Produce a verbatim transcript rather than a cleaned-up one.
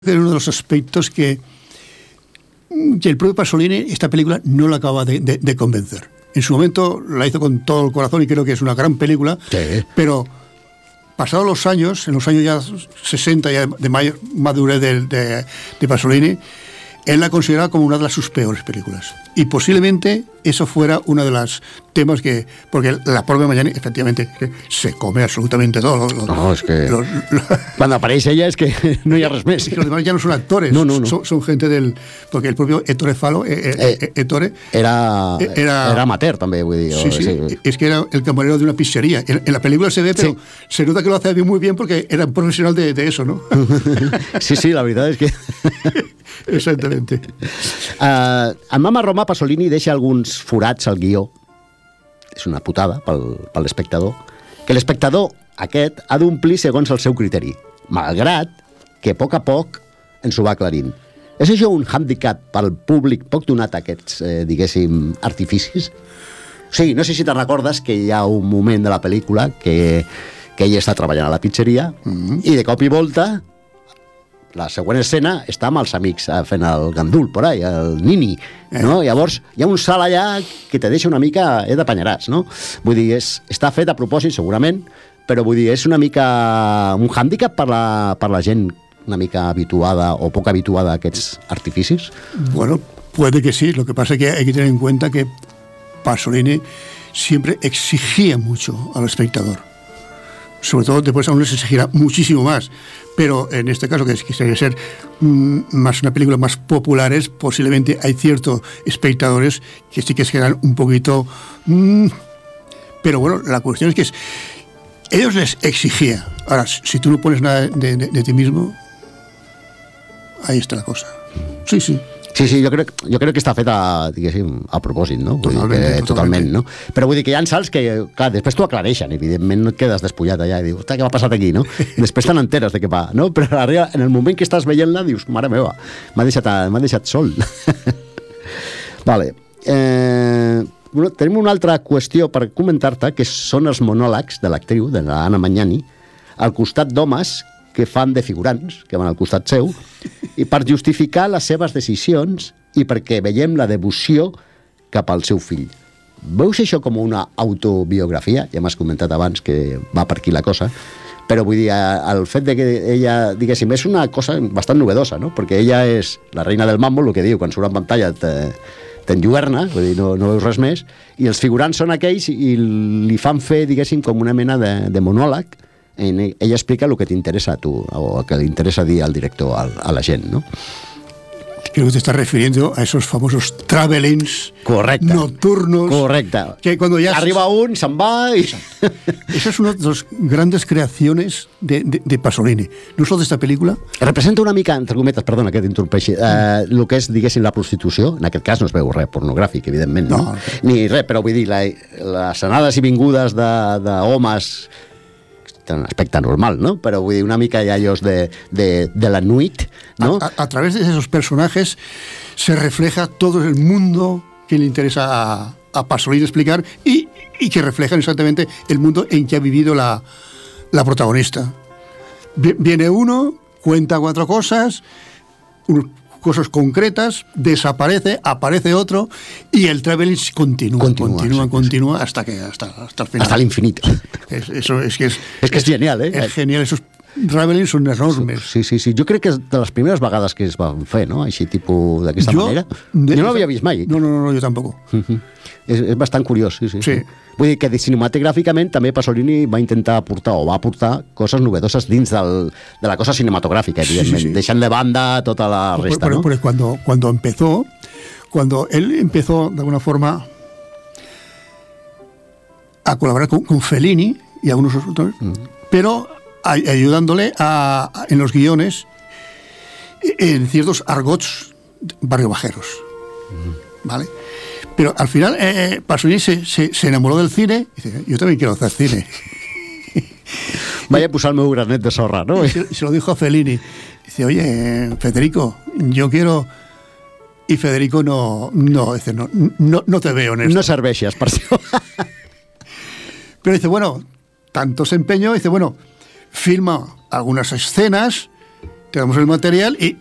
Es uno de los aspectos que, que el propio Pasolini, esta película, no la acaba de, de, de convencer. En su momento la hizo con todo el corazón y creo que es una gran película, sí. Pero pasados los años, en los años ya sesenta, ya de mayor madurez de, de, de Pasolini, él la consideraba como una de las sus peores películas. Y posiblemente eso fuera uno de los temas que... Porque la propia Mañani, efectivamente, se come absolutamente todo. Los, no, es que... Los, los, cuando aparece ella es que no hi ha res més. Es que los demás ya no son actores. No, no, no. Son, son gente del... Porque el propio Ettore Falo... Eh, eh, Ettore... Era, era... Era amateur, també, vull dir. Sí, sí, sí. Es que era el camarero de una pizzería. En, en la película se ve, pero sí. Se nota que lo hace muy bien porque era un profesional de, de eso, ¿no? Sí, sí, la veritat és que... Exactamente. Uh, en Mama Roma, Pasolini deixa alguns forats al guió. És una putada pel, per l'espectador. Que l'espectador aquest ha d'omplir segons el seu criteri, malgrat que a poc a poc ens ho va aclarint. És això un hàndicap pel públic poc donat a aquests, eh, diguéssim, artificis? O sigui, no sé si te recordes que hi ha un moment de la pel·lícula que, que ella està treballant a la pizzeria mm-hmm. i de cop i volta la següent escena està amb els amics fent el gandul, por ahí, el nini, no? Eh. Llavors, hi ha un salt allà que te deixa una mica eh, de panyarats, no? Vull dir, és, està fet a propòsit, segurament, però vull dir, és una mica un hàndicap per la, per la gent una mica habituada o poc habituada a aquests artificis? Bueno, puede que sí. Lo que pasa es que hay que tener en cuenta que Pasolini siempre exigía mucho al espectador. Sobre todo después aún les exigirá muchísimo más, pero en este caso que quisiera ser mmm, más una película más populares, posiblemente hay ciertos espectadores que sí que se quedan un poquito mmm, pero bueno, la cuestión es que es, ellos les exigía. Ahora, si tú no pones nada de, de, de ti mismo, ahí está la cosa. Sí, sí. Sí, sí, jo crec, jo crec que està fet a, diguéssim, a propòsit, no? Vull totalment, dir que, totalment, no? Però vull dir que hi ha salts que, clar, després t'ho aclareixen, evidentment no et quedes despullat allà i dius, què m'ha passat aquí, no? Després te n'enteres de què va, no? Però arriba, en el moment que estàs veient-la dius, mare meva, m'ha deixat, m'ha deixat sol. Vale. Eh, bueno, tenim una altra qüestió per comentar-te, que són els monòlegs de l'actriu, de l'Anna Magnani, al costat d'homes que fan de figurants, que van al costat seu, i per justificar les seves decisions i perquè veiem la devoció cap al seu fill. Veus això com una autobiografia? Ja m'has comentat abans que va per aquí la cosa, però vull dir, el fet de que ella, diguéssim, és una cosa bastant novedosa, no? Perquè ella és la reina del mambo, el que diu, quan surt en pantalla te, t'enlluerna, vull dir, no, no veus res més, i els figurants són aquells i li fan fer, diguéssim, com una mena de, de monòleg. Ella explica lo que te interesa a tu o que le interesa dir al director, a, a la gent, ¿no? Creo que te estás refiriendo a esos famosos travelings Correcte. Nocturnos. Correcte. Que cuando ya arriba un, se'n va y... Esa es una de las grandes creaciones de, de, de Pasolini. No solo de esta película. Representa una mica, entre cometes, perdona que t'interrompeixi, eh, el que és, diguéssim, la prostitució. En aquest cas no es veu res pornogràfic, evidentment, no? no. Ni res, però vull dir, la, les anades i vingudes d'homes un aspecte normal, ¿no? Pero vull dir, una mica ja ellos de, de, de la nuit, ¿no? A, a, a través de esos personajes se refleja todo el mundo que le interesa a, a Pasolini explicar y, y que reflejan exactamente el mundo en que ha vivido la, la protagonista. Viene uno, cuenta cuatro cosas, cosas concretas, desaparece, aparece otro y el traveling continúa, continúa, continúa, sí, continúa sí. hasta que hasta, hasta el final. Hasta el infinito. Es, eso es que es, es que es, es genial, ¿eh? Es genial, esos travelings són enormes. Sí, sí, sí. Jo crec que és de les primeres vegades que es van fer, no? Així, tipus, d'aquesta manera. De... Jo no l'havia vist mai. No, no, no, jo tampoc. Uh-huh. És, és bastant curiós, sí, sí, sí. sí. Vull dir que cinematogràficament també Pasolini va intentar aportar o va aportar coses novedoses dins del, de la cosa cinematográfica, evidentemente, sí, sí, sí. Deixant de banda tota la resta, pero, ¿no? Pero cuando, cuando empezó, cuando él empezó de alguna forma a colaborar con, con Fellini y algunos otros, uh-huh. pero a, ayudándole a, a, en los guiones en ciertos argots barrio bajeros, uh-huh. ¿vale? Pero al final eh, Pasolini se, se, se enamoró del cine y dice, yo también quiero hacer cine. Vaya a posar el meu granet de sorra, ¿no? Y se, se lo dijo a Fellini. Dice, oye, Federico, yo quiero... Y Federico no, no, dice, no, no, no te veo en esto. No serveixes per això. Pero dice, bueno, tanto se empeñó, dice, bueno, filma algunas escenas te damos el material y